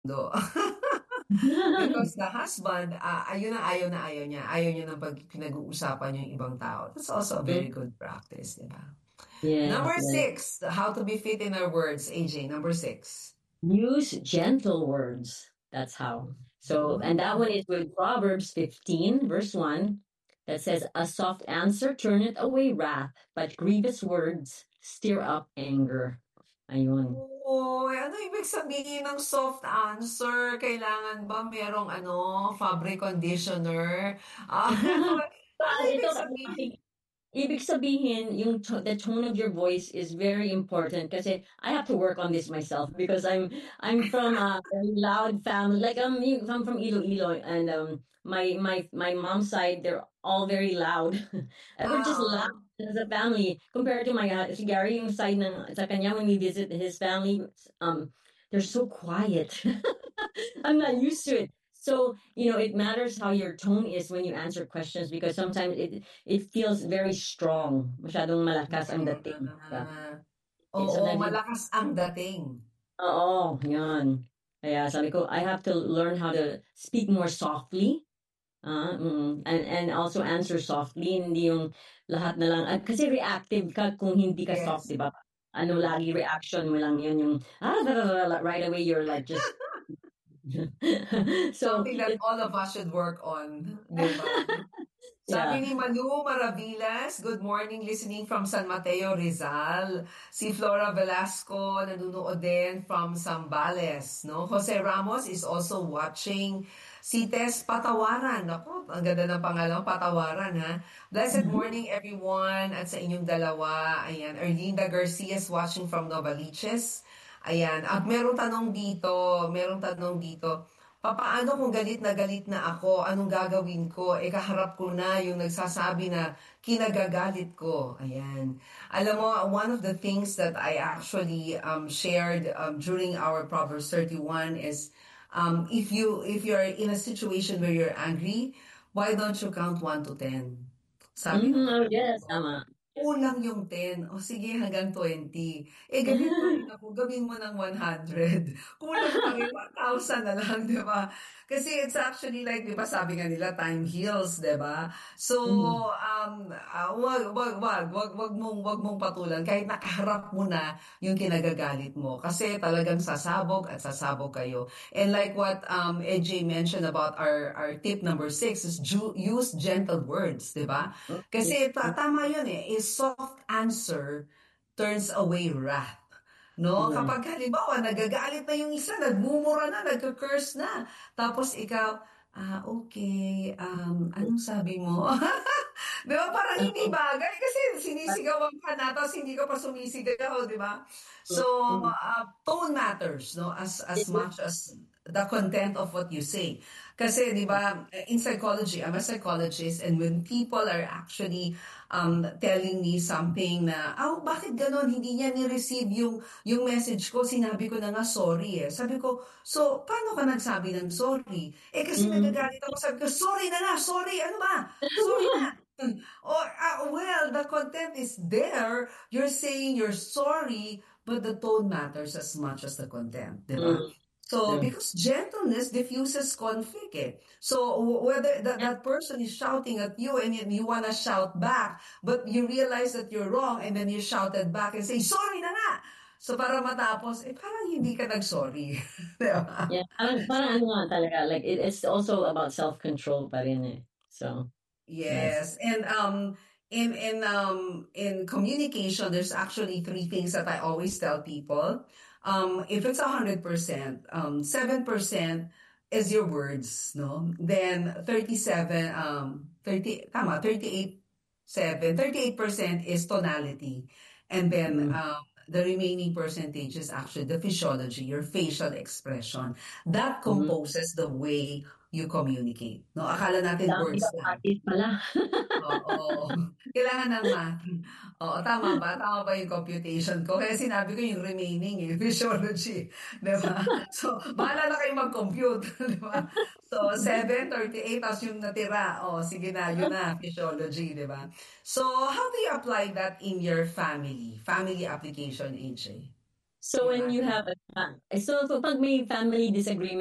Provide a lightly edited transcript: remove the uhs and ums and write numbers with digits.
mundo. Because the husband, ayun ang ayaw na ayaw niya. Ayaw niya ng pag pinag-uusapan yung ibang tao. That's also a very good practice, di ba? Yes, Number yes. six, how to be fit in our words. AJ, number six. Use gentle words. That's how. So, and that one is with Proverbs 15, verse 1, that says, a soft answer turneth away wrath, but grievous words stir up anger. Ayun. Oo, ano ibig sabihin ng soft answer? Kailangan ba merong fabric conditioner? Ah, ano Ito, ibig sabihin? ibig sabihin, the tone of your voice is very important kasi I have to work on this myself because I'm from a very loud family. Like I'm from Iloilo, and my mom's side, they're all very loud. And we're just loud Oo. as a family compared to my si Gary yung side ng sa kanya when we visit his family, they're so quiet. I'm not used to it. So, it matters how your tone is when you answer questions because sometimes it feels very strong. Masyadong malakas ang dating. Yeah. Oo, Sometimes malakas ang dating. oo, yan. Kaya sabi ko, I have to learn how to speak more softly. And also answer softly, hindi yung lahat na lang. Kasi reactive ka kung hindi ka soft, Yes. di ba? Ano, lagi reaction mo lang yun, yung, right away, you're like, just, so, Something that all of us should work on, di ba? Sabi yeah. ni Manu Maravilas, good morning, listening from San Mateo, Rizal. Si Flora Velasco, nanunood din from Zambales, no? Jose Ramos is also watching. Si Tess Patawaran, ako, ang ganda ng pangalan, Patawaran, ha? Blessed morning, everyone, at sa inyong dalawa. Ayan, Erlinda Garcia is watching from Novaliches. Ayan, at merong tanong dito, papaano kung galit na ako? Anong gagawin ko? Kaharap ko na yung nagsasabi na kinagagalit ko. Ayan. Alam mo, one of the things that I actually shared during our Proverbs 31 is if you're in a situation where you're angry, why don't you count 1 to 10? Sabi ng Oh, kapatid yes, ko. tama. Kulang yung 10. O sige, hanggang 20. Galit pa rin ako. Gawin mo ng 100. Kulang pa rin. 1,000 na lang, di ba? Kasi it's actually like, di ba sabi nga nila, time heals, di ba? So, Mhm. wag mong patulan. Kahit nakaharap mo na yung kinagagalit mo. Kasi talagang sasabog at sasabog kayo. And like what AJ mentioned about our tip number 6 is use gentle words, di ba? Kasi tama yun eh. A soft answer turns away wrath. No? Yeah. Kapag halimbawa, nagagalit na yung isa, nagmumura na, nagka-curse na. Tapos ikaw, okay, anong sabi mo? Di ba? Parang hindi bagay kasi sinisigawan ka na tapos hindi ka pa sumisigaw, di ba? So, tone matters, no? As much as the content of what you say. Kasi, di ba, in psychology, I'm a psychologist, and when people are actually telling me something na, bakit ganon? Hindi niya ni-receive yung message ko, sinabi ko na nga sorry eh. Sabi ko, so, paano ka nagsabi ng sorry? Kasi Mhm. nagagalit ako, sabi ko, sorry na nga, sorry, ano ba? Sorry na. Or, well, the content is there. You're saying you're sorry, but the tone matters as much as the content, di ba? Mhm. So, True. because gentleness diffuses conflict eh. So, whether that person is shouting at you and you want to shout back, but you realize that you're wrong and then you shouted back and say, sorry na nga! So, para matapos, parang hindi ka nag-sorry. Di ba? Yeah, parang ano nga talaga, like it's also about self-control pa rin eh. So, yes. Yes, and in communication, there's actually three things that I always tell people. If it's 100%, 7% is your words, no? Then 38% is tonality, and then Mm. the remaining percentage is actually the physiology, your facial expression. That Mhm. composes the way you communicate. No, akala natin Dami words kang lang. artist pala. Oo. Kailangan ng math. Oo, tama ba? Tama ba yung computation ko? Kaya sinabi ko yung remaining physiology. Di ba? So, bahala na kayo mag-compute. Di ba? So, 7, 38, tapos yung natira. Sige na, yun na, physiology. Di ba? So, how do you apply that in your family? Family application, AJ? So when you Yeah. have so pag may family disagreement